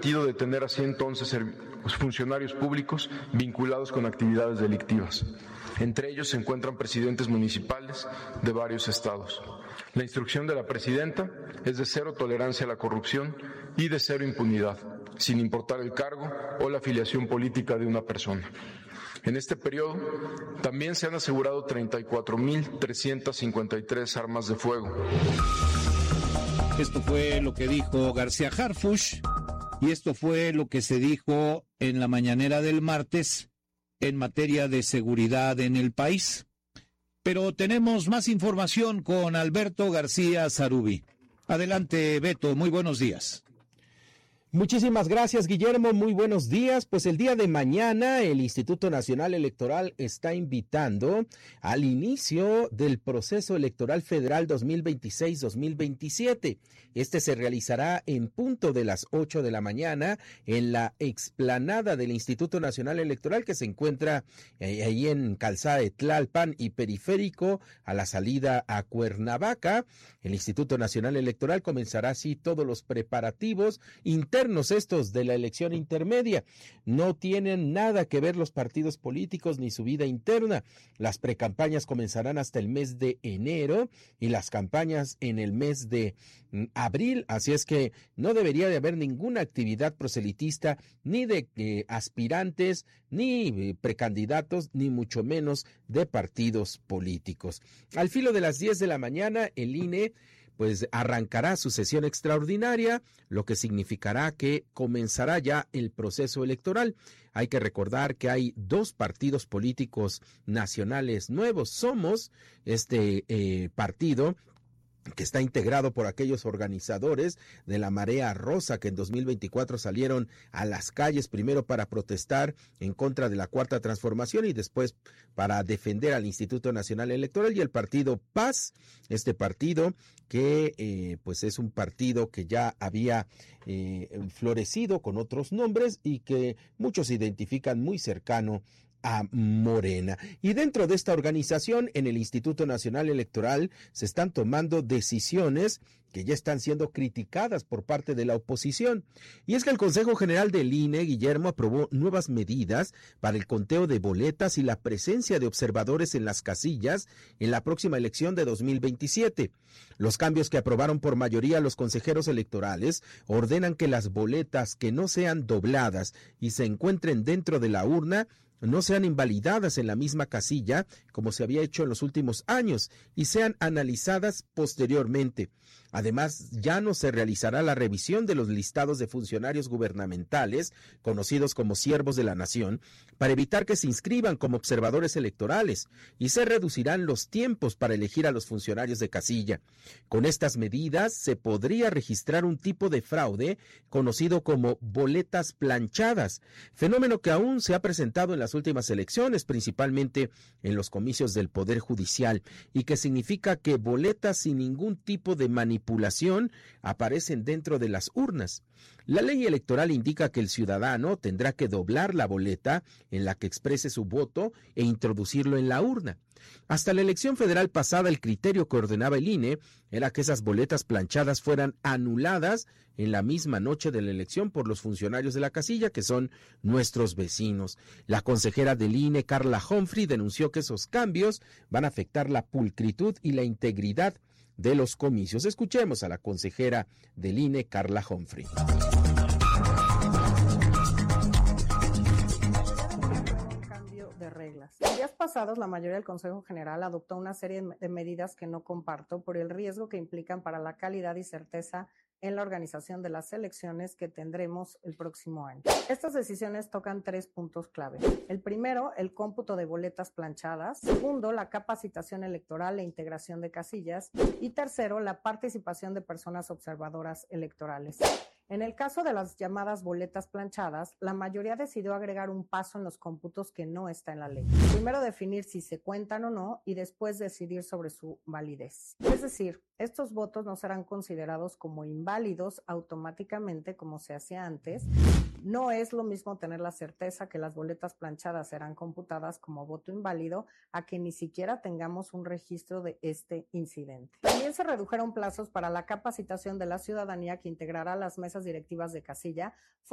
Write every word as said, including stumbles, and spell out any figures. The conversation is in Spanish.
permitido detener así entonces funcionarios públicos vinculados con actividades delictivas. Entre ellos se encuentran presidentes municipales de varios estados. La instrucción de la presidenta es de cero tolerancia a la corrupción y de cero impunidad, sin importar el cargo o la afiliación política de una persona. En este periodo también se han asegurado treinta y cuatro mil trescientas cincuenta y tres armas de fuego. Esto fue lo que dijo García Harfuch y esto fue lo que se dijo en la mañanera del martes en materia de seguridad en el país. Pero tenemos más información con Alberto García Zarubi. Adelante, Beto, muy buenos días. Muchísimas gracias, Guillermo. Muy buenos días. Pues el día de mañana el Instituto Nacional Electoral está invitando al inicio del proceso electoral federal dos mil veintiséis dos mil veintisiete. Este se realizará en punto de las ocho de la mañana en la explanada del Instituto Nacional Electoral, que se encuentra eh, ahí en Calzada de Tlalpan y Periférico a la salida a Cuernavaca. El Instituto Nacional Electoral comenzará así todos los preparativos internos estos de la elección intermedia. No tienen nada que ver los partidos políticos ni su vida interna. Las precampañas comenzarán hasta el mes de enero y las campañas en el mes de abril, así es que no debería de haber ninguna actividad proselitista ni de eh, aspirantes, ni eh, precandidatos, ni mucho menos de partidos políticos. Al filo de las diez de la mañana, el I N E pues arrancará su sesión extraordinaria, lo que significará que comenzará ya el proceso electoral. Hay que recordar que hay dos partidos políticos nacionales nuevos. Somos este eh, partido que está integrado por aquellos organizadores de la Marea Rosa que en dos mil veinticuatro salieron a las calles primero para protestar en contra de la Cuarta Transformación y después para defender al Instituto Nacional Electoral, y el partido Paz, este partido que eh, pues es un partido que ya había eh, florecido con otros nombres y que muchos identifican muy cercano a Morena. Y dentro de esta organización, en el Instituto Nacional Electoral, se están tomando decisiones que ya están siendo criticadas por parte de la oposición. Y es que el Consejo General del I N E, Guillermo, aprobó nuevas medidas para el conteo de boletas y la presencia de observadores en las casillas en la próxima elección de dos mil veintisiete. Los cambios que aprobaron por mayoría los consejeros electorales ordenan que las boletas que no sean dobladas y se encuentren dentro de la urna no sean invalidadas en la misma casilla como se había hecho en los últimos años y sean analizadas posteriormente. Además, ya no se realizará la revisión de los listados de funcionarios gubernamentales, conocidos como siervos de la nación, para evitar que se inscriban como observadores electorales, y se reducirán los tiempos para elegir a los funcionarios de casilla. Con estas medidas se podría registrar un tipo de fraude conocido como boletas planchadas, fenómeno que aún se ha presentado en las últimas elecciones, principalmente en los comicios del Poder Judicial, y que significa que boletas sin ningún tipo de manipulación aparecen dentro de las urnas. La ley electoral indica que el ciudadano tendrá que doblar la boleta en la que exprese su voto e introducirlo en la urna. Hasta la elección federal pasada, el criterio que ordenaba el I N E era que esas boletas planchadas fueran anuladas en la misma noche de la elección por los funcionarios de la casilla, que son nuestros vecinos. La consejera del I N E, Carla Humphrey, denunció que esos cambios van a afectar la pulcritud y la integridad de los comicios. Escuchemos a la consejera del I N E, Carla Humphrey. De reglas. En días pasados, la mayoría del Consejo General adoptó una serie de medidas que no comparto por el riesgo que implican para la calidad y certeza en la organización de las elecciones que tendremos el próximo año. Estas decisiones tocan tres puntos clave. El primero, el cómputo de boletas planchadas. Segundo, la capacitación electoral e integración de casillas. Y tercero, la participación de personas observadoras electorales. En el caso de las llamadas boletas planchadas, la mayoría decidió agregar un paso en los cómputos que no está en la ley. Primero definir si se cuentan o no y después decidir sobre su validez. Es decir, estos votos no serán considerados como inválidos automáticamente como se hacía antes. No es lo mismo tener la certeza que las boletas planchadas serán computadas como voto inválido a que ni siquiera tengamos un registro de este incidente. También se redujeron plazos para la capacitación de la ciudadanía que integrará las mesas directivas de casilla.